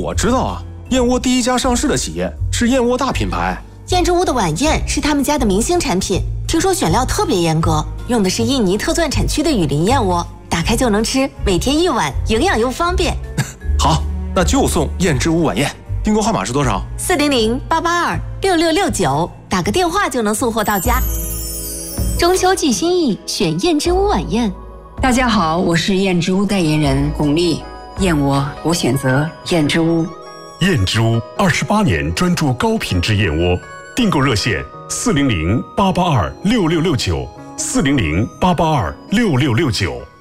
我知道啊，燕窝第一家上市的企业是燕窝大品牌。 燕之屋的晚宴是他们家的明星产品，听说选料特别严格，用的是印尼特钻产区的雨林燕窝，打开就能吃，每天1碗，营养又方便。 好，那就送燕之屋晚宴。订购号码是多少 ？400-882-6669，打个电话就能送货到家。 中秋季心意，选燕之屋晚宴。 大家好，我是燕之屋代言人巩俐。燕窝，我选择燕之屋。 燕之屋28年专注高品质燕窝，订购热线400-882-6669，400-882-6669。